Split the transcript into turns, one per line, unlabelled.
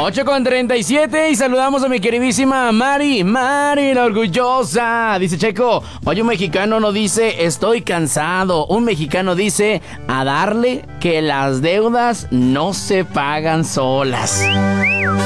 8:37 y saludamos a mi queridísima Mari la orgullosa. Dice Checo, oye, un mexicano no dice estoy cansado, un mexicano dice a darle que las deudas no se pagan solas.